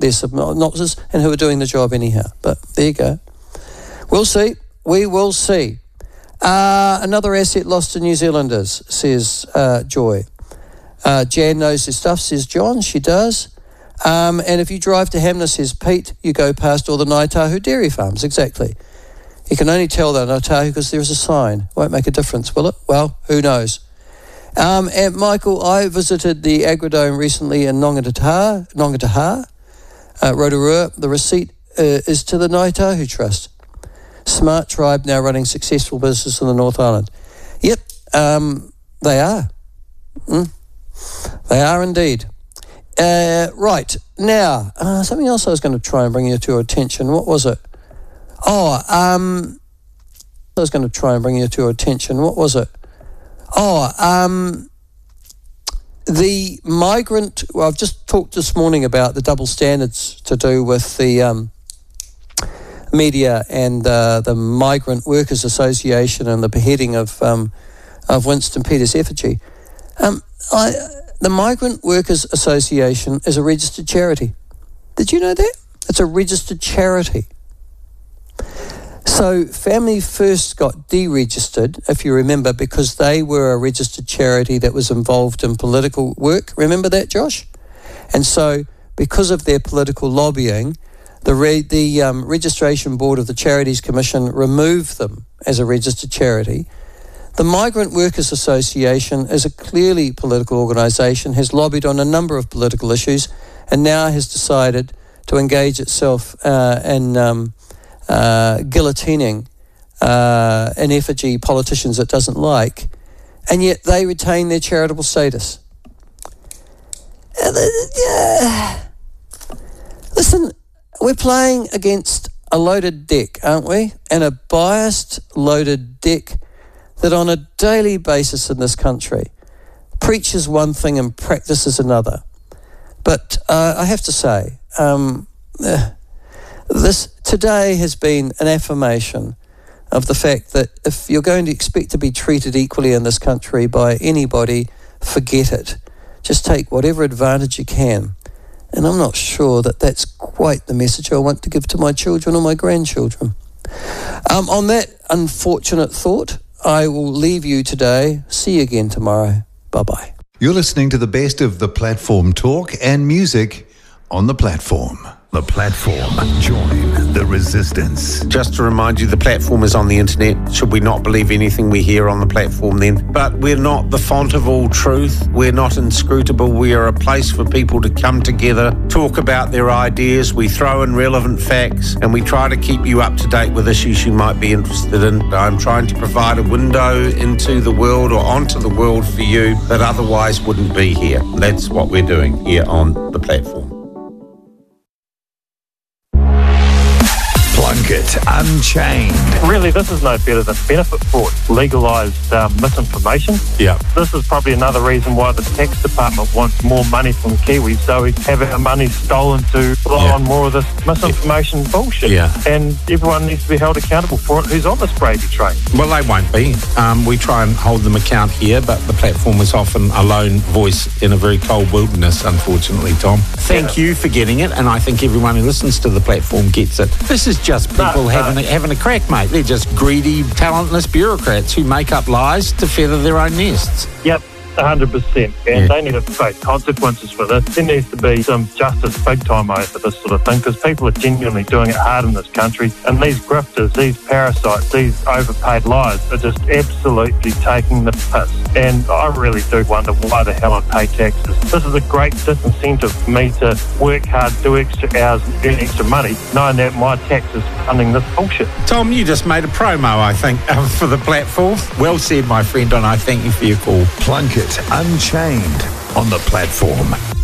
their synopsis and who are doing the job anyhow. But there you go. We'll see. We will see. Another asset lost to New Zealanders, says Joy. Jan knows her stuff, says John. She does. And if you drive to Hamner, says Pete, you go past all the Ngāi Tahu dairy farms. Exactly. You can only tell they're Ngāi Tahu because there is a sign. Won't make a difference, will it? Well, who knows? And Michael, I visited the Agrodome recently in Nongataha, Rotorua. The receipt is to the Ngāi Tahu Trust. Smart tribe now running successful business in the North Island. Yep, they are. They are indeed. Right, now, something else I was going to try and bring you to attention. What was it? What was it? The migrant... Well, I've just talked this morning about the double standards to do with the media and the Migrant Workers Association and the beheading of Winston Peters' effigy. The Migrant Workers Association is a registered charity. Did you know that? It's a registered charity. So Family First got deregistered, if you remember, because they were a registered charity that was involved in political work. Remember that, Josh? And so because of their political lobbying, the Registration Board of the Charities Commission removed them as a registered charity. The Migrant Workers Association is a clearly political organisation, has lobbied on a number of political issues, and now has decided to engage itself in guillotining in effigy politicians it doesn't like, and yet they retain their charitable status. Listen, we're playing against a loaded deck, aren't we? And a biased loaded deck that on a daily basis in this country preaches one thing and practices another. But I have to say, this today has been an affirmation of the fact that if you're going to expect to be treated equally in this country by anybody, forget it. Just take whatever advantage you can. And I'm not sure that that's quite the message I want to give to my children or my grandchildren. On that unfortunate thought, I will leave you today. See you again tomorrow. Bye-bye. You're listening to the best of the Platform talk and music on the Platform. The Platform. Join the resistance. Just to remind you, the Platform is on the internet. Should we not believe anything we hear on the Platform then? But we're not the font of all truth. We're not inscrutable. We are a place for people to come together, talk about their ideas. We throw in relevant facts and we try to keep you up to date with issues you might be interested in. I'm trying to provide a window into the world or onto the world for you that otherwise wouldn't be here. That's what we're doing here on the Platform. Plunkett Unchained. Really, this is no better than benefit fraud, legalised misinformation. Yeah. This is probably another reason why the tax department wants more money from Kiwis, so we have our money stolen to rely on more of this misinformation bullshit. Yeah. And everyone needs to be held accountable for it who's on this gravy train. Well, they won't be. We try and hold them account here, but the Platform is often a lone voice in a very cold wilderness, unfortunately, Tom. Thank you for getting it, and I think everyone who listens to the Platform gets it. This is just people having a crack, mate. They're just greedy, talentless bureaucrats who make up lies to feather their own nests. Yep. 100%, and they need to face consequences for this. There needs to be some justice big time over this sort of thing, because people are genuinely doing it hard in this country, and these grifters, these parasites, these overpaid liars are just absolutely taking the piss. And I really do wonder why the hell I pay taxes. This is a great disincentive for me to work hard, do extra hours and earn extra money, knowing that my tax is funding this bullshit. Tom, you just made a promo, I think, for the Platform. Well said, my friend, and I thank you for your call. Plunkett Unchained on the Platform.